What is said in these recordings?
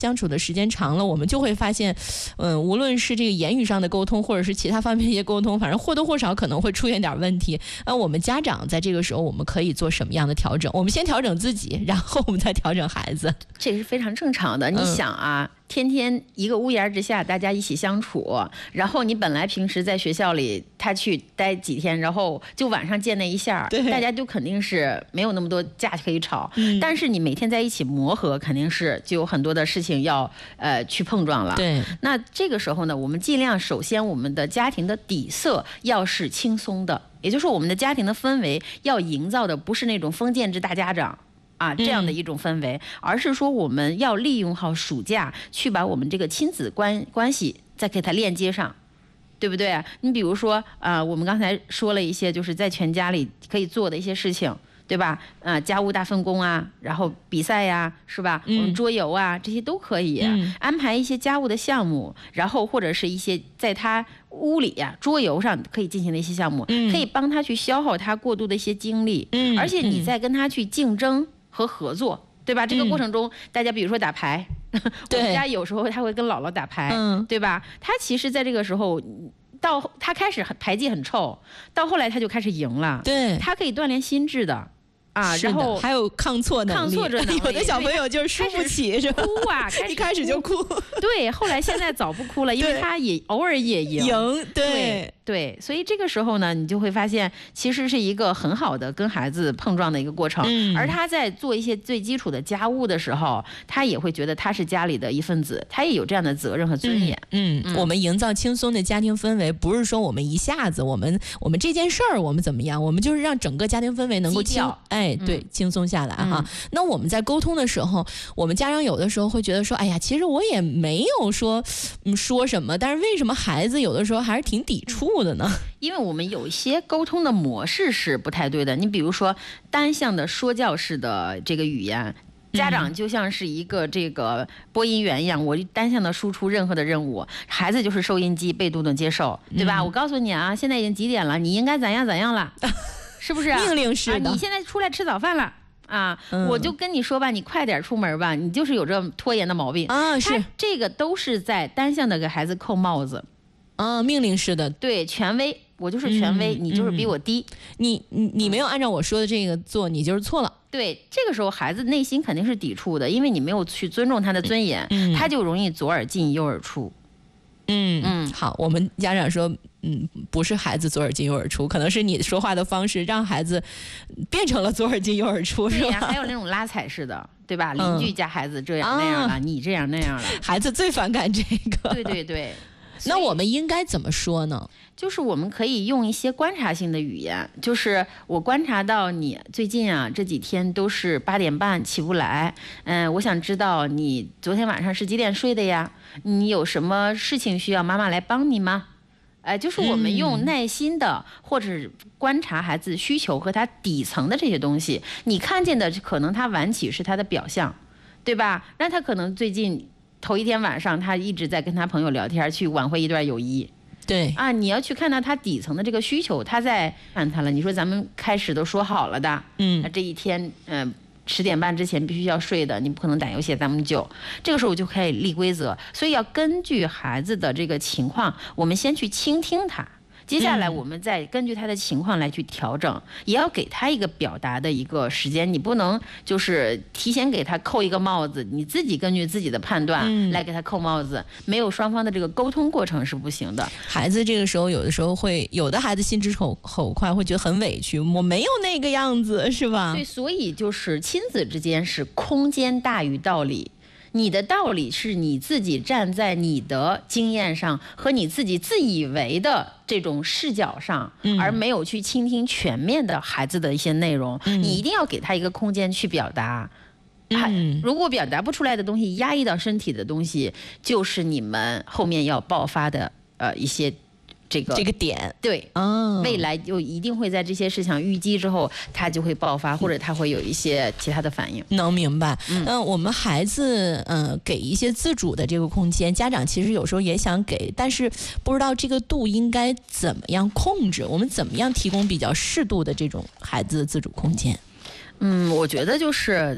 相处的时间长了，我们就会发现，无论是这个言语上的沟通，或者是其他方面一些沟通，反正或多或少可能会出现点问题。我们家长在这个时候，我们可以做什么样的调整？我们先调整自己，然后我们再调整孩子。 这是非常正常的。你想啊，天天一个屋檐之下，大家一起相处，然后你本来平时在学校里，他去待几天，然后就晚上见那一下，大家就肯定是没有那么多架可以吵。但是你每天在一起磨合，肯定是就有很多的事情要去碰撞了。 对， 那这个时候呢，我们尽量首先我们的家庭的底色要是轻松的，也就是我们的家庭的氛围要营造的不是那种封建制大家长这样的一种氛围，而是说我们要利用好暑假去把我们这个亲子关系再给它链接上，对不对？你比如说我们刚才说了一些就是在全家里可以做的一些事情，对吧？家务大分工啊，然后比赛呀，是吧？我们桌游啊，这些都可以安排一些家务的项目，然后或者是一些在他屋里桌游上可以进行的一些项目，可以帮他去消耗他过度的一些精力，而且你在跟他去竞争和合作，对吧？这个过程中，大家比如说打牌，我们家有时候他会跟姥姥打牌，对吧？他其实在这个时候，到他开始牌技很臭，到后来他就开始赢了， 对， 他可以锻炼心智的。然后还有抗挫能力，有的小朋友就是输不起，是吧？ 哭啊， 一开始就哭。 对，后来现在早不哭了，因为他也偶尔也赢。对，所以这个时候呢，你就会发现，其实是一个很好的跟孩子碰撞的一个过程。而他在做一些最基础的家务的时候，他也会觉得他是家里的一份子，他也有这样的责任和尊严。 我们营造轻松的家庭氛围，不是说我们一下子我们这件事儿我们怎么样，我们就是让整个家庭氛围能够轻松下来哈。那我们在沟通的时候，我们家长有的时候会觉得说，哎呀，其实我也没有说什么，但是为什么孩子有的时候还是挺抵触的呢？ 因为我们有一些沟通的模式是不太对的。你比如说单向的说教式的这个语言，家长就像是一个这个播音员一样，我单向的输出任何的任务，孩子就是收音机被动的接受，对吧？我告诉你啊，现在已经几点了，你应该怎样怎样了，是不是？ 命令式的。 你现在出来吃早饭了。我就跟你说吧，你快点出门吧，你就是有这拖延的毛病是这个都是在单向的给孩子扣帽子命令式的。 对，权威，我就是权威，你就是比我低， 你没有按照我说的这个做，你就是错了。 对，这个时候孩子内心肯定是抵触的，因为你没有去尊重他的尊严，他就容易左耳进右耳出。 好，我们家长说，不是孩子左耳进右耳出，可能是你说话的方式让孩子变成了左耳进右耳出，是吧？ 还有那种拉踩式的，对吧？邻居家孩子这样那样了，你这样那样了， 孩子最反感这个。 对。 那我们应该怎么说呢？ 就是我们可以用一些观察性的语言，就是我观察到你最近这几天都是8点半起不来，我想知道你昨天晚上是几点睡的呀？你有什么事情需要妈妈来帮你吗？就是我们用耐心的或者是观察孩子需求和他底层的这些东西，你看见的可能他晚起是他的表象，对吧？那他可能最近头一天晚上他一直在跟他朋友聊天，去挽回一段友谊。 对你要去看到他底层的这个需求，他在看他了。你说咱们开始都说好了的，那这一天10点半之前必须要睡的，你不可能打游戏咱们就这个时候就可以立规则。所以要根据孩子的这个情况，我们先去倾听他，接下来我们再根据他的情况来去调整，也要给他一个表达的一个时间，你不能就是提前给他扣一个帽子，你自己根据自己的判断来给他扣帽子，没有双方的这个沟通过程是不行的。 孩子这个时候有的时候会，有的孩子心直口快，会觉得很委屈，我没有那个样子，是吧？ 对，所以就是亲子之间是空间大于道理。你的道理是你自己站在你的经验上和你自己自以为的这种视角上，而没有去倾听全面的孩子的一些内容。你一定要给他一个空间去表达。如果表达不出来的东西，压抑到身体的东西，就是你们后面要爆发的一些这个点。 对，未来就一定会在这些事情淤积之后，它就会爆发，或者它会有一些其他的反应。 能明白。我们孩子给一些自主的这个空间，家长其实有时候也想给，但是不知道这个度应该怎么样控制，我们怎么样提供比较适度的这种孩子的自主空间？ 我觉得就是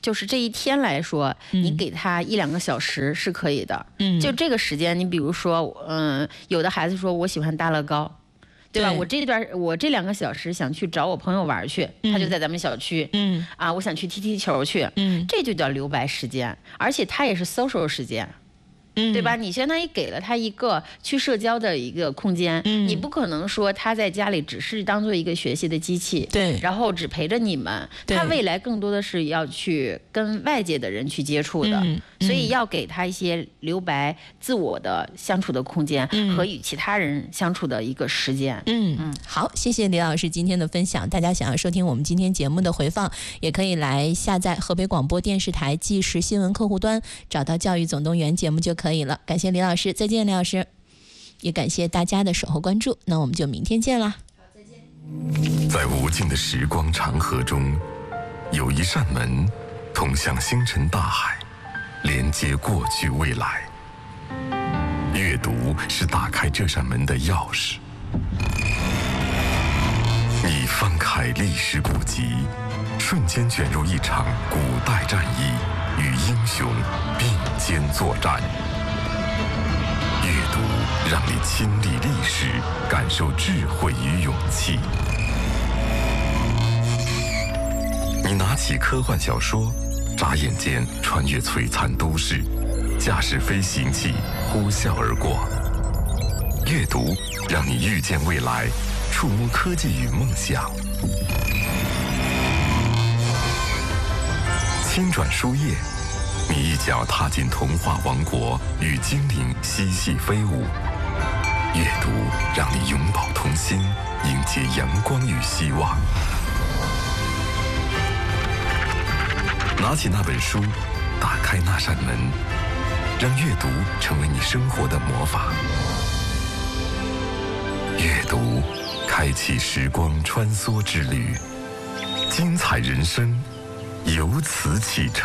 就是这一天来说，你给他1-2个小时是可以的。就这个时间，你比如说，有的孩子说我喜欢大乐高，对吧？我这2个小时想去找我朋友玩去，他就在咱们小区。我想去踢球去。这就叫留白时间，而且他也是 social 时间。对吧？你相当于给了他一个去社交的一个空间，你不可能说他在家里只是当做一个学习的机器， 对， 然后只陪着你们，他未来更多的是要去跟外界的人去接触的，所以要给他一些留白、自我的相处的空间和与其他人相处的一个时间。 好，谢谢李老师今天的分享。大家想要收听我们今天节目的回放，也可以来下载河北广播电视台即时新闻客户端，找到教育总动员节目就可以了。感谢李老师，再见，李老师，也感谢大家的守候关注。那我们就明天见了。 好，再见。 在无尽的时光长河中，有一扇门通向星辰大海，连接过去未来。阅读是打开这扇门的钥匙。你翻开历史古籍，瞬间卷入一场古代战役，与英雄并肩作战。阅读让你亲历历史，感受智慧与勇气。你拿起科幻小说，眨眼间穿越璀璨都市，驾驶飞行器呼啸而过。阅读让你遇见未来，触摸科技与梦想。轻转书页，你一脚踏进童话王国，与精灵嬉戏飞舞。阅读让你永葆童心，迎接阳光与希望。拿起那本书，打开那扇门，让阅读成为你生活的魔法。阅读开启时光穿梭之旅，精彩人生由此启程。